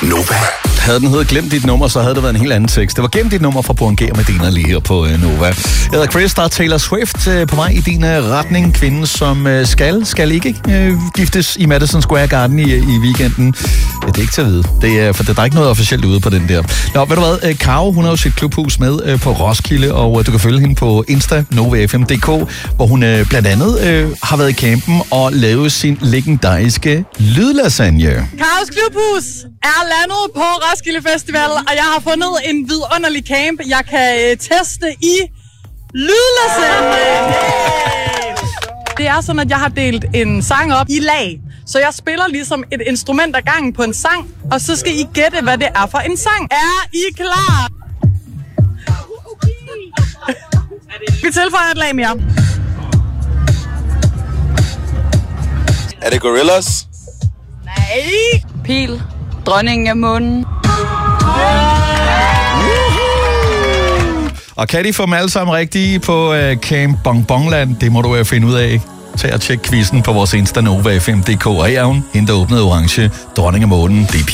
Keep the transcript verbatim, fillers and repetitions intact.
Nova. Havde den heddet Glem dit nummer, så havde det været en helt anden tekst. Det var Glem dit nummer fra Born G med Dina lige her på uh, Nova. Jeg hedder Chris, der er Taylor Swift uh, på vej i din uh, retning. Kvinden, som uh, skal, skal ikke uh, giftes i Madison Square Garden i, i weekenden. Ja, det er ikke til at vide. Det er, for der er ikke noget officielt ude på den der. Nå, ved du hvad? Uh, Karo, hun har jo sit klubhus med uh, på Roskilde, og uh, du kan følge hende på Insta, Nova F M punktum d k, hvor hun uh, blandt andet uh, har været i campen og lavet sin legendariske lydlasagne. Karos klubhus er landet på Roskilde Festival, og jeg har fundet en vidunderlig camp, jeg kan øh, teste i lydlasagne. Yeah! Det er sådan, at jeg har delt en sang op i lag, så jeg spiller ligesom et instrument ad gangen på en sang, og så skal I gætte, hvad det er for en sang. Er I klar? Vi tilføjer et lag mere. Er det Gorillaz? Nej. Pil. Dronningen af månen. Og kan de få dem alle sammen rigtige på uh, Camp Bonbonland? Det må du uh, finde ud af. Tag og tjek quizzen på vores Insta Nova F M punktum d k. Og her er hun, hende der åbnede orange, dronning af månen, D P.